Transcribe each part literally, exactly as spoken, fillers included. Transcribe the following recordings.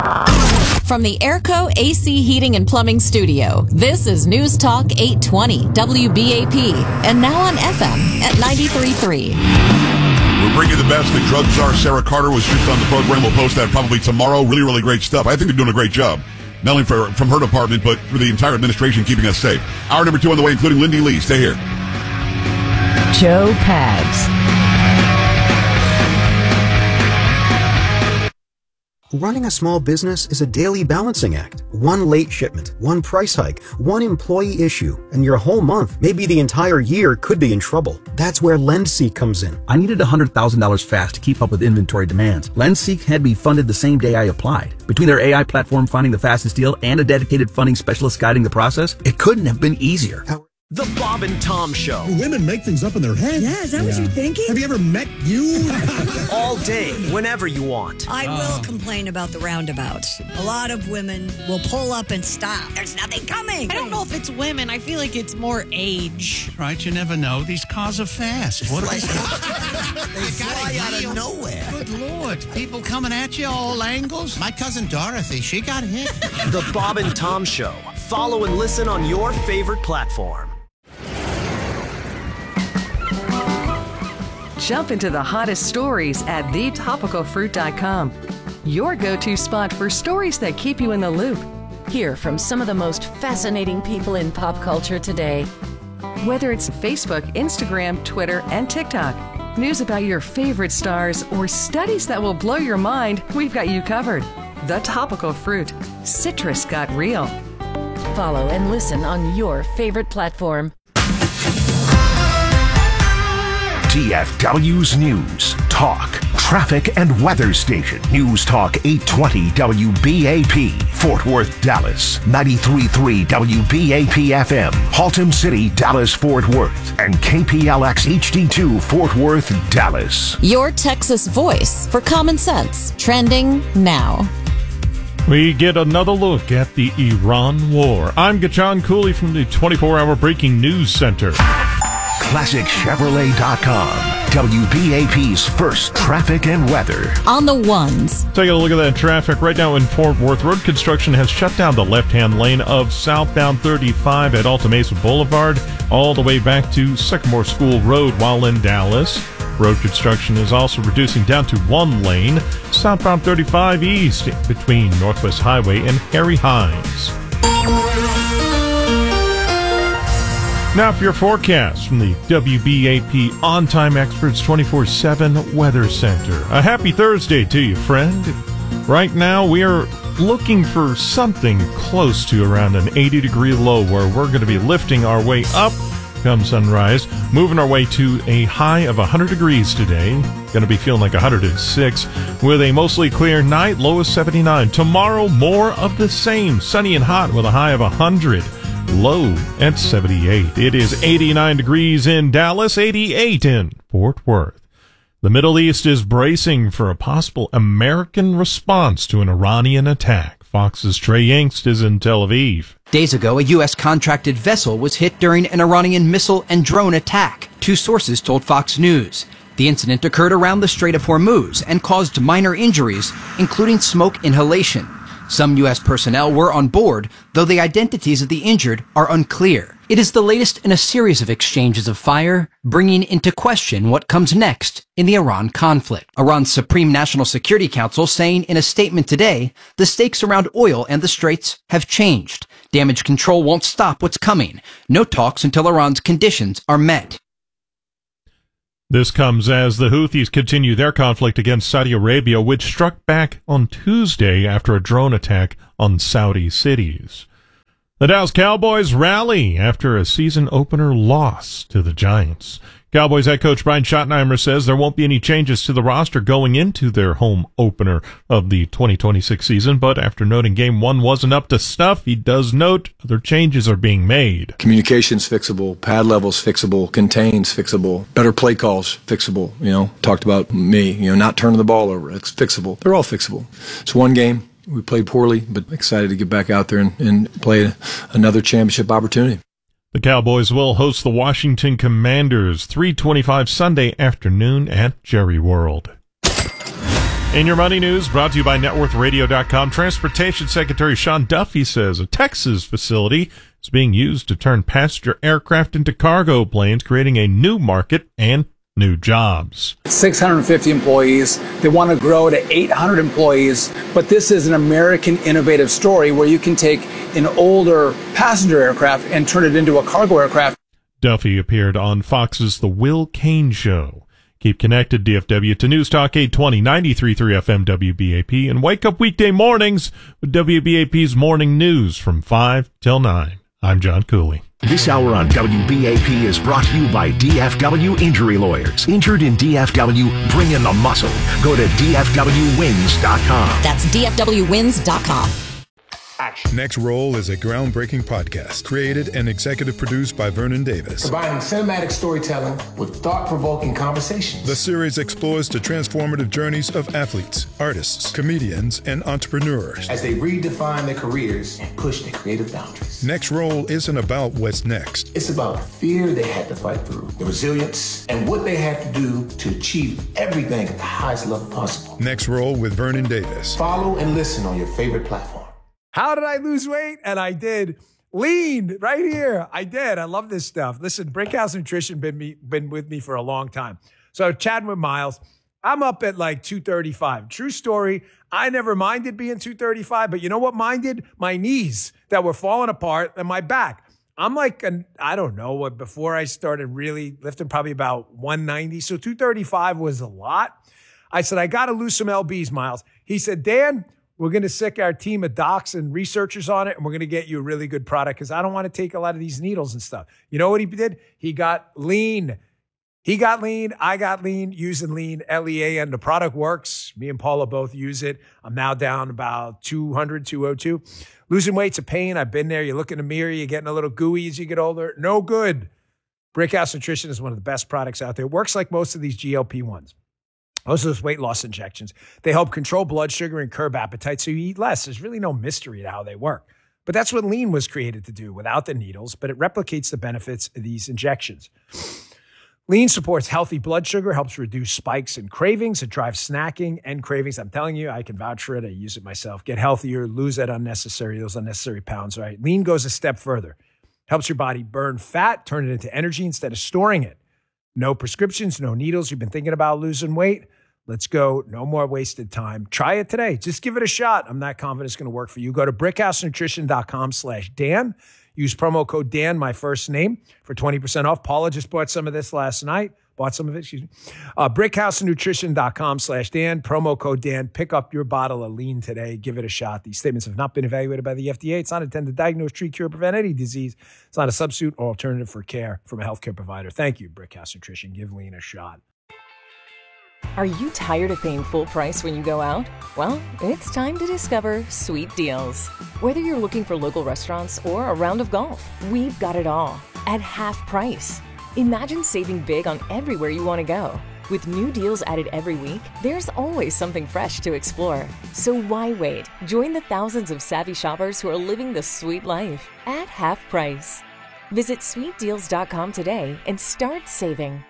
From the Airco A C Heating and Plumbing Studio, this is News Talk eight twenty W B A P, and now on F M at ninety-three point three. We're bringing the best. The drug czar Sarah Carter was just on the program. We'll post that probably tomorrow. Really, really great stuff. I think they're doing a great job. Not only for, from her department, but for the entire administration keeping us safe. Hour number two on the way, including Lindy Lee. Stay here. Joe Pags. Running a small business is a daily balancing act. One late shipment, one price hike, one employee issue, and your whole month, maybe the entire year, could be in trouble. That's where LendSeek comes in. I needed one hundred thousand dollars fast to keep up with inventory demands. LendSeek had me funded the same day I applied. Between their A I platform finding the fastest deal and a dedicated funding specialist guiding the process, it couldn't have been easier. The Bob and Tom Show. Women make things up in their head. Yeah, is that yeah. what you're thinking? Have you ever met you? All day, whenever you want. I will oh. complain about the roundabouts. A lot of women will pull up and stop. There's nothing coming. I don't know if it's women. I feel like it's more age. Right, you never know. These cars are fast. What are they? They fly out of nowhere. Good Lord. People coming at you all angles. My cousin Dorothy, she got hit. The Bob and Tom Show. Follow and listen on your favorite platform. Jump into the hottest stories at the topical fruit dot com. Your go-to spot for stories that keep you in the loop. Hear from some of the most fascinating people in pop culture today. Whether it's Facebook, Instagram, Twitter, and TikTok, news about your favorite stars, or studies that will blow your mind, we've got you covered. The Topical Fruit. Citrus got real. Follow and listen on your favorite platform. T F W's News, Talk, Traffic, and Weather Station. News Talk eight twenty W B A P, Fort Worth, Dallas. ninety-three point three W B A P F M, Haltom City, Dallas, Fort Worth. And K P L X H D two, Fort Worth, Dallas. Your Texas voice for common sense. Trending now. We get another look at the Iran war. I'm Gachan Cooley from the twenty-four hour Breaking News Center. Classic Chevrolet dot com, W B A P's first traffic and weather. On the ones. Taking a look at that traffic right now in Fort Worth. Road construction has shut down the left-hand lane of southbound thirty-five at Alta Mesa Boulevard all the way back to Sycamore School Road, while in Dallas. Road construction is also reducing down to one lane, southbound thirty-five east between Northwest Highway and Harry Hines. Now for your forecast from the W B A P On-Time Experts twenty-four seven Weather Center. A happy Thursday to you, friend. Right now, we are looking for something close to around an eighty degree low, where we're going to be lifting our way up come sunrise, moving our way to a high of one hundred degrees today. Going to be feeling like one hundred six with a mostly clear night, low of seventy-nine. Tomorrow, more of the same, sunny and hot with a high of one hundred. Low at seventy-eight. It is eighty-nine degrees in Dallas, eighty-eight in Fort Worth. The Middle East is bracing for a possible American response to an Iranian attack. Fox's Trey Yingst is in Tel Aviv. Days ago, a U S contracted vessel was hit during an Iranian missile and drone attack. Two sources told Fox News. The incident occurred around the Strait of Hormuz and caused minor injuries, including smoke inhalation. Some U S personnel were on board, though the identities of the injured are unclear. It is the latest in a series of exchanges of fire, bringing into question what comes next in the Iran conflict. Iran's Supreme National Security Council saying in a statement today, the stakes around oil and the straits have changed. Damage control won't stop what's coming. No talks until Iran's conditions are met. This comes as the Houthis continue their conflict against Saudi Arabia, which struck back on Tuesday after a drone attack on Saudi cities. The Dallas Cowboys rally after a season opener loss to the Giants. Cowboys head coach Brian Schottenheimer says there won't be any changes to the roster going into their home opener of the twenty twenty-six season, but after noting game one wasn't up to snuff, he does note other changes are being made. Communication's fixable, pad levels fixable, contains fixable, better play calls fixable, you know, talked about me, you know, not turning the ball over, it's fixable. They're all fixable. It's one game. We played poorly, but excited to get back out there and, and play another championship opportunity. The Cowboys will host the Washington Commanders three twenty-five Sunday afternoon at Jerry World. In your money news, brought to you by net worth radio dot com, Transportation Secretary Sean Duffy says a Texas facility is being used to turn passenger aircraft into cargo planes, creating a new market and new jobs. six hundred fifty employees. They want to grow to eight hundred employees. But this is an American innovative story where you can take an older passenger aircraft and turn it into a cargo aircraft. Duffy appeared on Fox's The Will Cain Show. Keep connected, D F W, to News Talk eight twenty, ninety-three point three F M W B A P, and wake up weekday mornings with W B A P's Morning News from five till nine. I'm John Cooley. This hour on W B A P is brought to you by D F W Injury Lawyers. Injured in D F W, bring in the muscle. Go to D F W wins dot com. That's D F W wins dot com. Next Roll is a groundbreaking podcast created and executive produced by Vernon Davis. Combining cinematic storytelling with thought-provoking conversations. The series explores the transformative journeys of athletes, artists, comedians, and entrepreneurs as they redefine their careers and push their creative boundaries. Next Roll isn't about what's next. It's about the fear they had to fight through, the resilience, and what they had to do to achieve everything at the highest level possible. Next Roll with Vernon Davis. Follow and listen on your favorite platform. How did I lose weight? And I did. Lean right here. I did. I love this stuff. Listen, Brickhouse Nutrition been me been with me for a long time. So chatting with Miles, I'm up at like two thirty-five. True story. I never minded being two thirty-five, but you know what minded? My knees that were falling apart and my back. I'm like, an, I don't know what, before I started really lifting, probably about one ninety. So two thirty-five was a lot. I said, I got to lose some L Bs, Miles. He said, Dan, we're going to sick our team of docs and researchers on it, and we're going to get you a really good product because I don't want to take a lot of these needles and stuff. You know what he did? He got lean. He got lean. I got lean using lean, L E A N. The product works. Me and Paula both use it. I'm now down about two hundred, two oh two. Losing weight's a pain. I've been there. You look in the mirror. You're getting a little gooey as you get older. No good. Brickhouse Nutrition is one of the best products out there. It works like most of these G L P ones. Most of those weight loss injections, they help control blood sugar and curb appetite so you eat less. There's really no mystery to how they work. But that's what lean was created to do without the needles, but it replicates the benefits of these injections. Lean supports healthy blood sugar, helps reduce spikes and cravings. It drives snacking and cravings. I'm telling you, I can vouch for it. I use it myself. Get healthier, lose that unnecessary, those unnecessary pounds, right? Lean goes a step further. Helps your body burn fat, turn it into energy instead of storing it. No prescriptions, no needles. You've been thinking about losing weight? Let's go. No more wasted time. Try it today. Just give it a shot. I'm not confident it's going to work for you. Go to brickhouse nutrition dot com slash Dan. Use promo code Dan, my first name, for twenty percent off. Paula just bought some of this last night. Bought some of it, excuse me. Uh, brickhouse nutrition dot com slash Dan. Promo code Dan. Pick up your bottle of lean today. Give it a shot. These statements have not been evaluated by the F D A. It's not intended to diagnose, treat, cure, prevent any disease. It's not a substitute or alternative for care from a healthcare provider. Thank you, Brickhouse Nutrition. Give lean a shot. Are you tired of paying full price when you go out? Well, it's time to discover Sweet Deals. Whether you're looking for local restaurants or a round of golf, we've got it all at half price. Imagine saving big on everywhere you want to go. With new deals added every week, there's always something fresh to explore. So why wait? Join the thousands of savvy shoppers who are living the sweet life at half price. Visit sweet deals dot com today and start saving.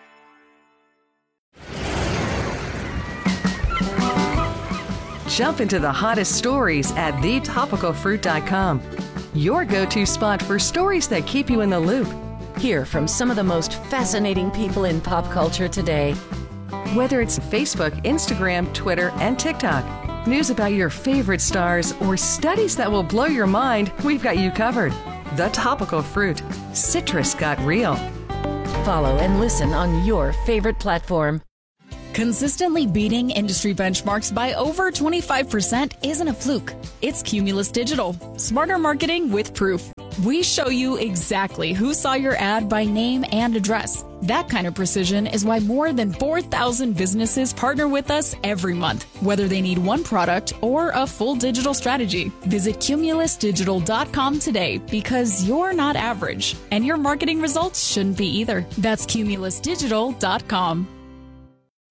Jump into the hottest stories at the topical fruit dot com. Your go-to spot for stories that keep you in the loop. Hear from some of the most fascinating people in pop culture today. Whether it's Facebook, Instagram, Twitter, and TikTok, news about your favorite stars, or studies that will blow your mind, we've got you covered. The Topical Fruit. Citrus got real. Follow and listen on your favorite platform. Consistently beating industry benchmarks by over twenty-five percent isn't a fluke. It's Cumulus Digital. Smarter marketing with proof. We show you exactly who saw your ad by name and address. That kind of precision is why more than four thousand businesses partner with us every month, whether they need one product or a full digital strategy. Visit cumulus digital dot com today because you're not average, and your marketing results shouldn't be either. That's cumulus digital dot com.